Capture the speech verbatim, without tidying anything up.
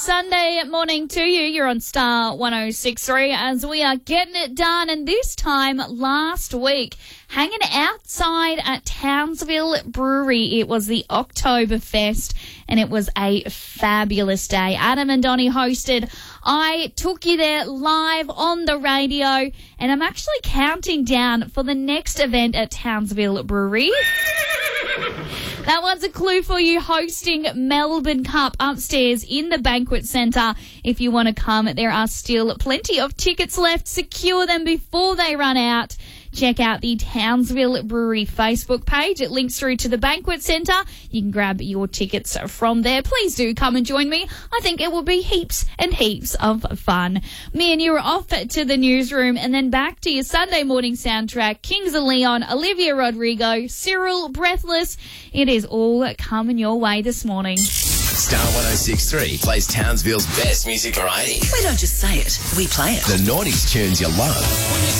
Sunday morning to you. You're on Star one oh six point three as we are getting it done. And this time last week, hanging outside at Townsville Brewery, it was the Oktoberfest and it was a fabulous day. Adam and Donnie hosted. I took you there live on the radio and I'm actually counting down for the next event at Townsville Brewery. That one's a clue for you, hosting Melbourne Cup upstairs in the banquet centre. If you want to come, there are still plenty of tickets left. Secure them before they run out. Check out the Townsville Brewery Facebook page. It links through to the banquet centre. You can grab your tickets from there. Please do come and join me. I think it will be heaps and heaps of fun. Me and you are off to the newsroom and then back to your Sunday morning soundtrack. Kings of Leon, Olivia Rodrigo, Cyril, Breathless. It is all coming your way this morning. Star one oh six point three plays Townsville's best music variety. We don't just say it, we play it. The noughties tunes you love.